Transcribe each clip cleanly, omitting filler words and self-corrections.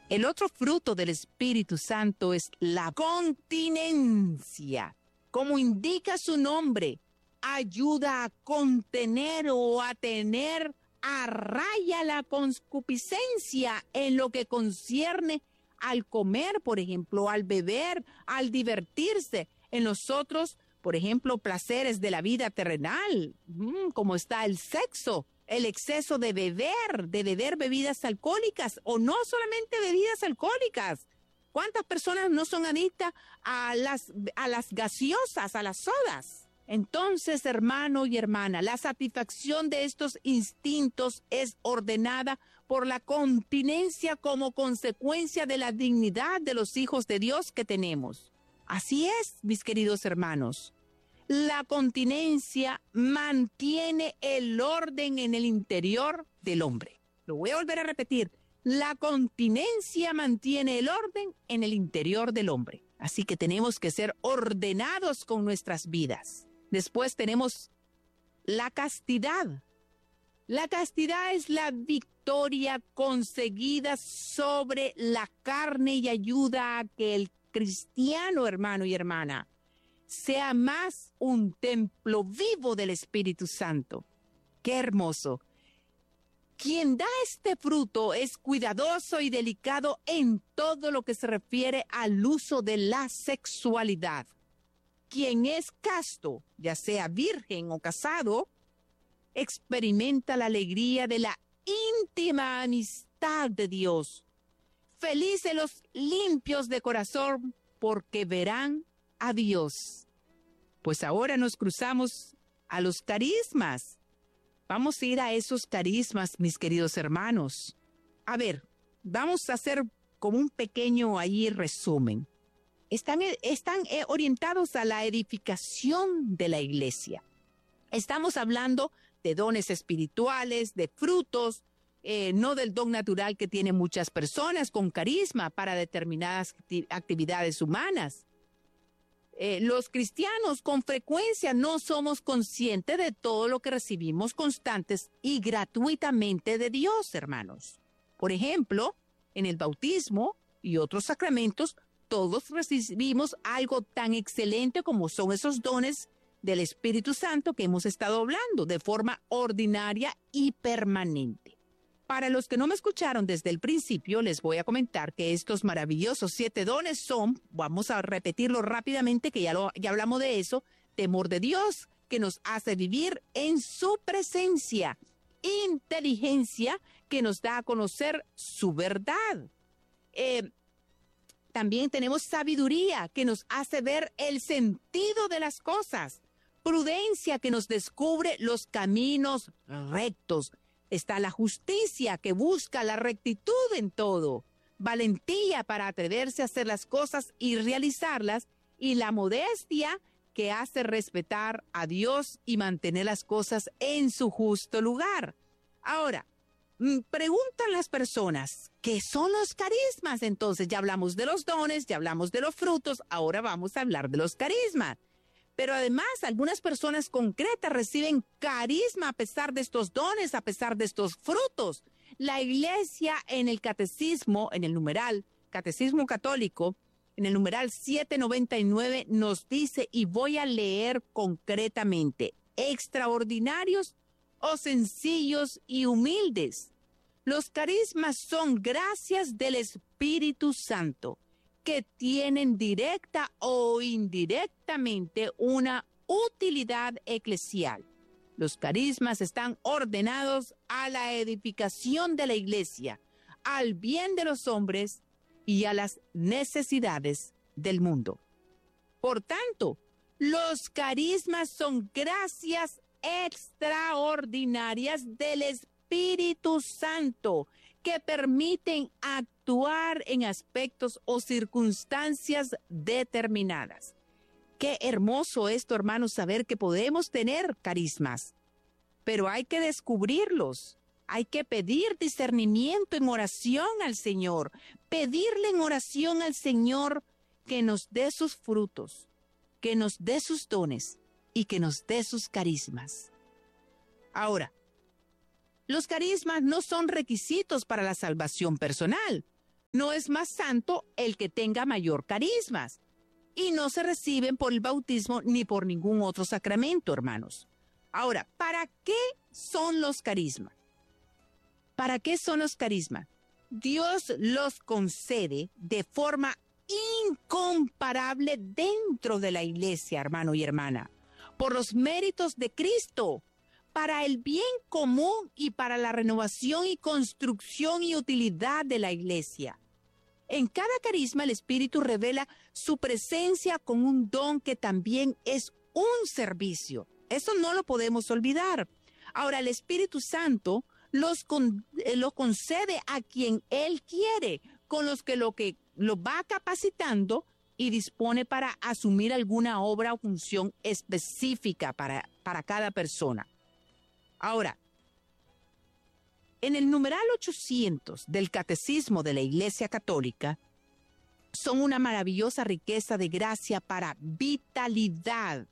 El otro fruto del Espíritu Santo es la continencia. Como indica su nombre, ayuda a contener o a tener a raya la concupiscencia en lo que concierne al comer, por ejemplo, al beber, al divertirse. En los otros, por ejemplo, placeres de la vida terrenal, como está el sexo, el exceso de beber bebidas alcohólicas, o no solamente bebidas alcohólicas. ¿Cuántas personas no son adictas a las gaseosas, a las sodas? Entonces, hermano y hermana, la satisfacción de estos instintos es ordenada por la continencia como consecuencia de la dignidad de los hijos de Dios que tenemos. Así es, mis queridos hermanos. La continencia mantiene el orden en el interior del hombre. Lo voy a volver a repetir. La continencia mantiene el orden en el interior del hombre. Así que tenemos que ser ordenados con nuestras vidas. Después tenemos la castidad. La castidad es la victoria conseguida sobre la carne y ayuda a que el cristiano, hermano y hermana, sea más un templo vivo del Espíritu Santo. ¡Qué hermoso! Quien da este fruto es cuidadoso y delicado en todo lo que se refiere al uso de la sexualidad. Quien es casto, ya sea virgen o casado, experimenta la alegría de la íntima amistad de Dios. Felices los limpios de corazón, porque verán a Dios. Pues ahora nos cruzamos a los carismas. Vamos a ir a esos carismas, mis queridos hermanos. A ver, vamos a hacer como un pequeño ahí resumen. Están orientados a la edificación de la iglesia. Estamos hablando de dones espirituales, de frutos, no del don natural que tienen muchas personas con carisma para determinadas actividades humanas. Los cristianos con frecuencia no somos conscientes de todo lo que recibimos constantes y gratuitamente de Dios, hermanos. Por ejemplo, en el bautismo y otros sacramentos, todos recibimos algo tan excelente como son esos dones del Espíritu Santo que hemos estado hablando de forma ordinaria y permanente. Para los que no me escucharon desde el principio, les voy a comentar que estos maravillosos 7 dones son, vamos a repetirlo rápidamente, que ya hablamos de eso, temor de Dios, que nos hace vivir en su presencia, inteligencia, que nos da a conocer su verdad. También tenemos sabiduría, que nos hace ver el sentido de las cosas, prudencia, que nos descubre los caminos rectos. Está la justicia, que busca la rectitud en todo, valentía para atreverse a hacer las cosas y realizarlas, y la modestia, que hace respetar a Dios y mantener las cosas en su justo lugar. Ahora, preguntan las personas, ¿qué son los carismas? Entonces ya hablamos de los dones, ya hablamos de los frutos, ahora vamos a hablar de los carismas. Pero además, algunas personas concretas reciben carisma a pesar de estos dones, a pesar de estos frutos. La iglesia en el catecismo, en el numeral, catecismo católico, en el numeral 799 nos dice, y voy a leer concretamente, extraordinarios o sencillos y humildes. Los carismas son gracias del Espíritu Santo, que tienen directa o indirectamente una utilidad eclesial. Los carismas están ordenados a la edificación de la iglesia, al bien de los hombres y a las necesidades del mundo. Por tanto, los carismas son gracias extraordinarias del Espíritu Santo que permiten actuar en aspectos o circunstancias determinadas. Qué hermoso esto, hermanos, saber que podemos tener carismas, pero hay que descubrirlos. Hay que pedir discernimiento en oración al Señor, pedirle en oración al Señor que nos dé sus frutos, que nos dé sus dones y que nos dé sus carismas. Ahora, los carismas no son requisitos para la salvación personal. No es más santo el que tenga mayor carismas y no se reciben por el bautismo ni por ningún otro sacramento, hermanos. Ahora, ¿para qué son los carismas? ¿Para qué son los carismas? Dios los concede de forma incomparable dentro de la iglesia, hermano y hermana, por los méritos de Cristo, para el bien común y para la renovación y construcción y utilidad de la iglesia. En cada carisma el Espíritu revela su presencia con un don que también es un servicio. Eso no lo podemos olvidar. Ahora, el Espíritu Santo lo concede a quien Él quiere, con los que lo va capacitando y dispone para asumir alguna obra o función específica para cada persona. Ahora, en el numeral 800 del Catecismo de la Iglesia Católica, son una maravillosa riqueza de gracia para vitalidad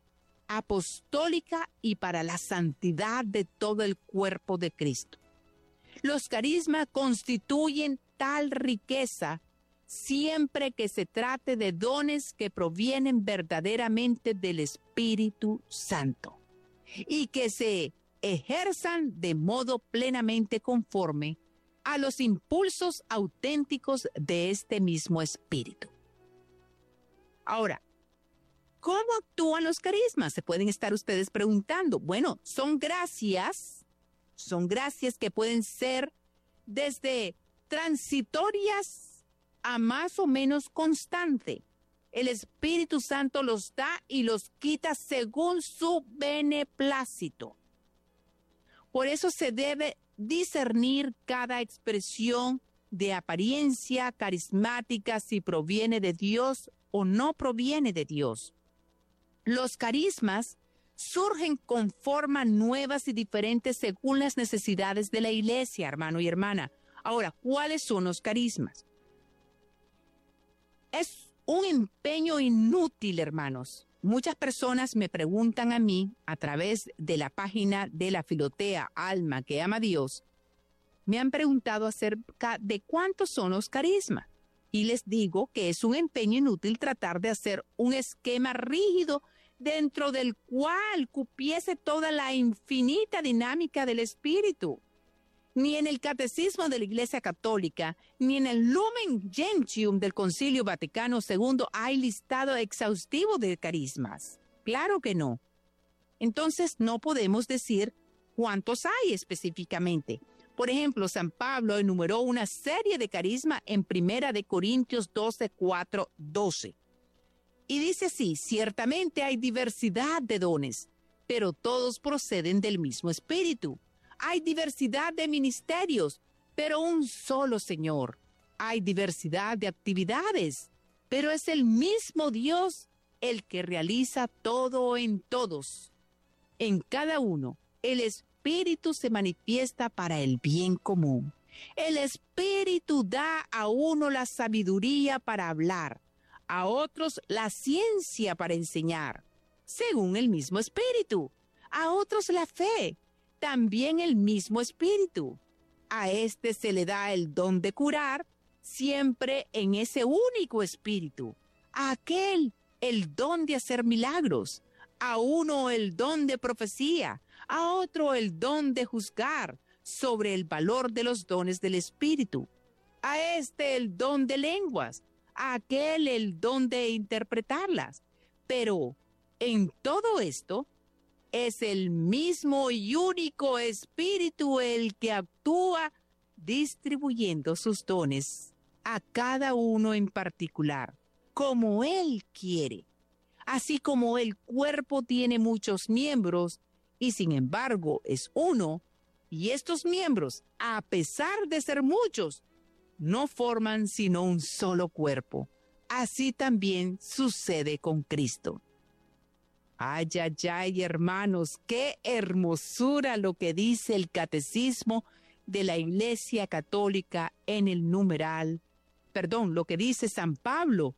apostólica y para la santidad de todo el cuerpo de Cristo. Los carismas constituyen tal riqueza siempre que se trate de dones que provienen verdaderamente del Espíritu Santo y que se ejerzan de modo plenamente conforme a los impulsos auténticos de este mismo Espíritu. Ahora, ¿cómo actúan los carismas? Se pueden estar ustedes preguntando. Bueno, son gracias que pueden ser desde transitorias a más o menos constante. El Espíritu Santo los da y los quita según su beneplácito. Por eso se debe discernir cada expresión de apariencia carismática si proviene de Dios o no proviene de Dios. Los carismas surgen con formas nuevas y diferentes según las necesidades de la iglesia, hermano y hermana. Ahora, ¿cuáles son los carismas? Es un empeño inútil, hermanos. Muchas personas me preguntan a mí a través de la página de la Filotea Alma que Ama a Dios. Me han preguntado acerca de cuántos son los carismas. Y les digo que es un empeño inútil tratar de hacer un esquema rígido dentro del cual cupiese toda la infinita dinámica del Espíritu. Ni en el Catecismo de la Iglesia Católica, ni en el Lumen Gentium del Concilio Vaticano II hay listado exhaustivo de carismas. Claro que no. Entonces no podemos decir cuántos hay específicamente. Por ejemplo, San Pablo enumeró una serie de carismas en 1 Corintios 12, 4, 12. Y dice así: ciertamente hay diversidad de dones, pero todos proceden del mismo Espíritu. Hay diversidad de ministerios, pero un solo Señor. Hay diversidad de actividades, pero es el mismo Dios el que realiza todo en todos. En cada uno, el Espíritu se manifiesta para el bien común. El Espíritu da a uno la sabiduría para hablar, a otros la ciencia para enseñar, según el mismo Espíritu, a otros la fe, también el mismo Espíritu. A este se le da el don de curar, siempre en ese único Espíritu. A aquel el don de hacer milagros, a uno el don de profecía, a otro el don de juzgar sobre el valor de los dones del Espíritu, a este el don de lenguas, a aquel el don de interpretarlas. Pero en todo esto es el mismo y único Espíritu el que actúa distribuyendo sus dones a cada uno en particular, como Él quiere. Así como el cuerpo tiene muchos miembros y sin embargo es uno, y estos miembros, a pesar de ser muchos, no forman sino un solo cuerpo. Así también sucede con Cristo. Ay, ay, ay, hermanos, qué hermosura lo que dice el Catecismo de la Iglesia Católica en el numeral, lo que dice San Pablo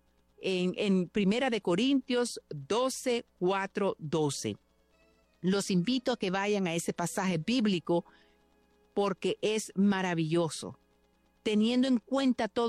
en 1 Corintios 12, 4, 12. Los invito a que vayan a ese pasaje bíblico porque es maravilloso, teniendo en cuenta todo